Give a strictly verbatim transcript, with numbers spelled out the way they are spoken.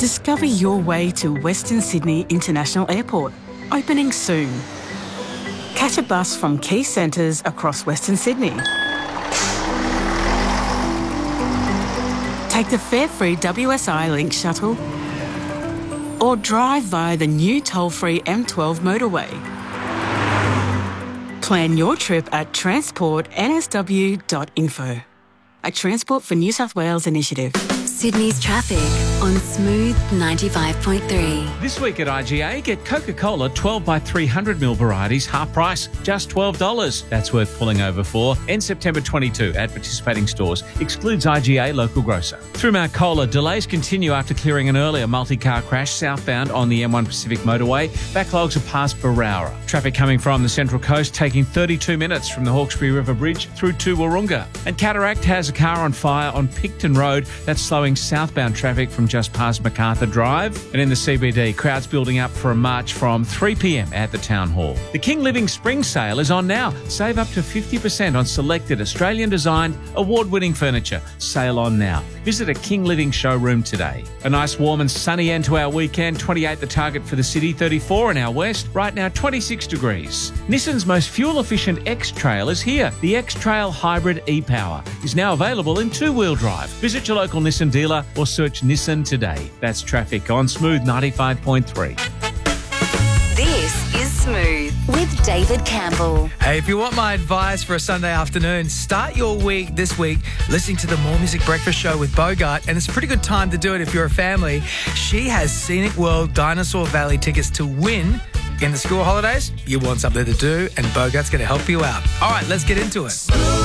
Discover your way to Western Sydney International Airport, opening soon. Catch a bus from key centres across Western Sydney. Take the fare-free W S I Link shuttle or drive via the new toll-free M twelve motorway. Plan your trip at transport n s w dot info, a Transport for New South Wales initiative. Sydney's traffic on Smooth ninety-five point three. This week at I G A, get Coca-Cola twelve by three hundred milliliter varieties, half price, just twelve dollars. That's worth pulling over for. End September twenty-second at participating stores. Excludes I G A local grocer. Through Mount Cola, delays continue after clearing an earlier multi-car crash southbound on the M one Pacific motorway. Backlogs are past Barowra. Traffic coming from the Central Coast taking thirty-two minutes from the Hawkesbury River Bridge through to Wahroonga. And Cataract has a car on fire on Picton Road. That's slowing southbound traffic from just past MacArthur Drive. And in the C B D, crowds building up for a march from three p m at the Town Hall. The King Living Spring Sale is on now. Save up to fifty percent on selected Australian-designed, award-winning furniture. Sale on now. Visit a King Living showroom today. A nice warm and sunny end to our weekend. twenty-eight the target for the city, thirty-four in our west. Right now, twenty-six degrees. Nissan's most fuel-efficient X-Trail is here. The X-Trail Hybrid e-Power is now available in two-wheel drive. Visit your local Nissan dealer or search Nissan today. That's traffic on Smooth ninety-five point three. This is Smooth with David Campbell. Hey, if you want my advice for a Sunday afternoon, start your week this week listening to the More Music Breakfast Show with Bogart, and it's a pretty good time to do it if you're a family. She has Scenic World Dinosaur Valley tickets to win in the school holidays. You want something to do, and Bogart's going to help you out. All right, let's get into it.